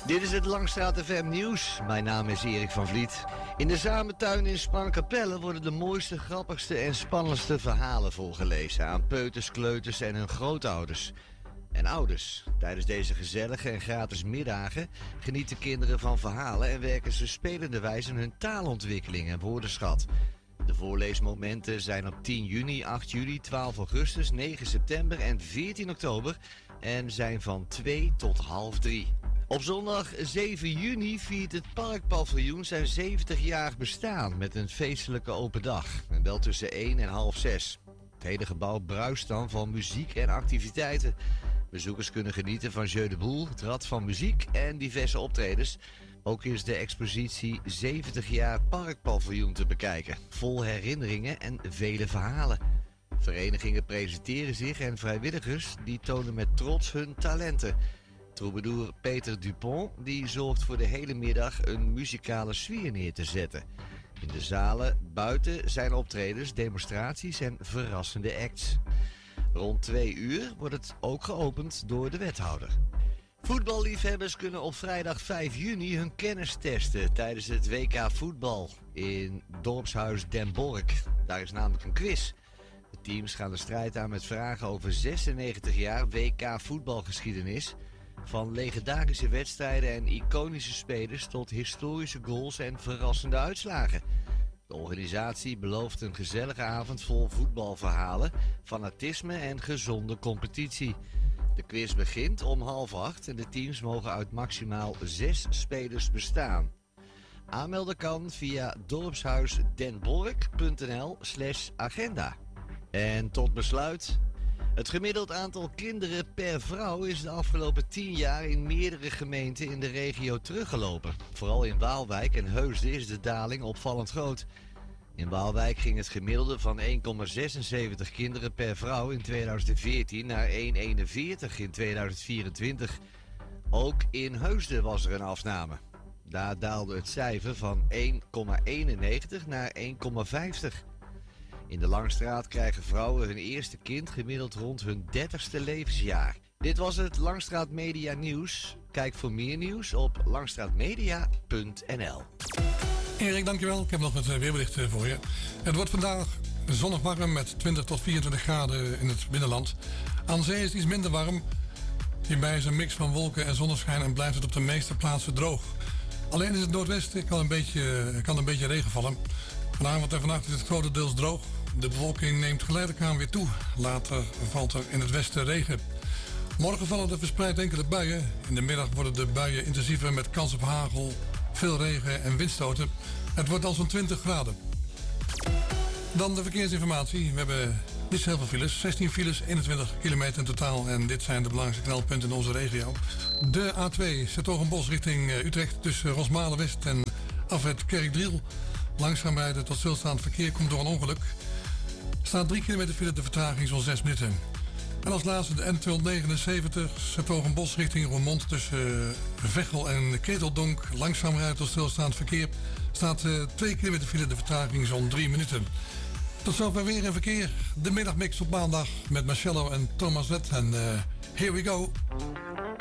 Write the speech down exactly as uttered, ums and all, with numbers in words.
Dit is het Langstraat F M nieuws. Mijn naam is Erik van Vliet. In de Zamentuin in Sprangkapelle worden de mooiste, grappigste en spannendste verhalen voorgelezen aan peuters, kleuters en hun grootouders. En ouders. Tijdens deze gezellige en gratis middagen genieten kinderen van verhalen en werken ze spelende wijze aan hun taalontwikkeling en woordenschat. De voorleesmomenten zijn op tien juni, acht juli, twaalf augustus, negen september en veertien oktober en zijn van twee tot half drie. Op zondag zeven juni viert het Parkpaviljoen zijn zeventig-jarig bestaan met een feestelijke open dag. En wel tussen één en half zes. Het hele gebouw bruist dan van muziek en activiteiten. Bezoekers kunnen genieten van Jeu de Boel, het Rad van Muziek en diverse optredens. Ook is de expositie zeventig jaar Parkpaviljoen te bekijken. Vol herinneringen en vele verhalen. Verenigingen presenteren zich en vrijwilligers die tonen met trots hun talenten. Troubadour Peter Dupont die zorgt voor de hele middag een muzikale sfeer neer te zetten. In de zalen buiten zijn optredens, demonstraties en verrassende acts. Rond twee uur wordt het ook geopend door de wethouder. Voetballiefhebbers kunnen op vrijdag vijf juni hun kennis testen tijdens het W K voetbal in dorpshuis Den Bork. Daar is namelijk een quiz. De teams gaan de strijd aan met vragen over zesennegentig jaar W K voetbalgeschiedenis. Van legendarische wedstrijden en iconische spelers tot historische goals en verrassende uitslagen. De organisatie belooft een gezellige avond vol voetbalverhalen, fanatisme en gezonde competitie. De quiz begint om half acht en de teams mogen uit maximaal zes spelers bestaan. Aanmelden kan via dorpshuisdenbork.nl slash agenda. En tot besluit. Het gemiddeld aantal kinderen per vrouw is de afgelopen tien jaar in meerdere gemeenten in de regio teruggelopen. Vooral in Waalwijk en Heusden is de daling opvallend groot. In Waalwijk ging het gemiddelde van één komma zesenzeventig kinderen per vrouw in tweeduizend veertien naar één komma eenenveertig in tweeduizend vierentwintig. Ook in Heusden was er een afname. Daar daalde het cijfer van één komma eenennegentig naar één komma vijftig. In de Langstraat krijgen vrouwen hun eerste kind gemiddeld rond hun dertigste levensjaar. Dit was het Langstraat Media Nieuws. Kijk voor meer nieuws op langstraatmedia punt n l. Erik, dankjewel. Ik heb nog het weerbericht voor je. Het wordt vandaag zonnig warm met twintig tot vierentwintig graden in het binnenland. Aan zee is het iets minder warm. Hierbij is een mix van wolken en zonneschijn en blijft het op de meeste plaatsen droog. Alleen in het noordwesten kan een beetje, kan een beetje regen vallen. Vanavond en vannacht is het grotendeels droog. De bewolking neemt geleidelijk aan weer toe. Later valt er in het westen regen. Morgen vallen er verspreid enkele buien. In de middag worden de buien intensiever met kans op hagel, veel regen en windstoten. Het wordt al zo'n twintig graden. Dan de verkeersinformatie. We hebben niet zo heel veel files. zestien files, eenentwintig kilometer in totaal. En dit zijn de belangrijkste knelpunten in onze regio. De A twee, 's-Hertogenbosch richting Utrecht tussen Rosmalen-West en afrit Kerkdriel. Langzaam rijden tot stilstaand verkeer komt door een ongeluk. Er staat drie kilometer file, de vertraging zo'n zes minuten. En als laatste de N tweehonderdnegenenzeventig, 's-Hertogenbosch richting Roermond tussen Veghel en Keteldonk. Langzaam rijden tot stilstaand verkeer. Staat uh, twee kilometer file, de vertraging zo'n drie minuten. Tot zover weer in verkeer. De middagmix op maandag met Marcello en Thomas Wet. En uh, here we go.